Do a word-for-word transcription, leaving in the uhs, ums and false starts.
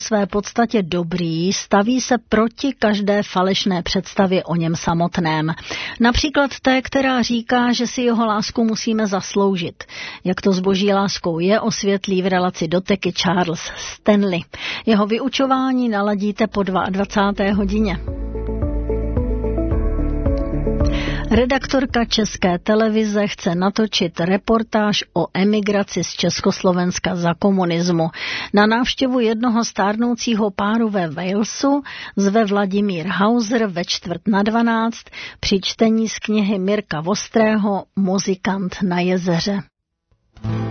své podstatě dobrý, staví se proti každé falešné představě o něm samotném. Například té, která říká, že si jeho lásku musíme zasloužit. Jak to s boží láskou je, osvětlí v relaci Doteky Charles Stanley. Jeho vyučování naladíte po dvacáté druhé hodině. Redaktorka České televize chce natočit reportáž o emigraci z Československa za komunismu. Na návštěvu jednoho stárnoucího páru ve Walesu zve Vladimír Hauser ve čtvrt na dvanáct při čtení z knihy Mirka Vostrého Muzikant na jezeře.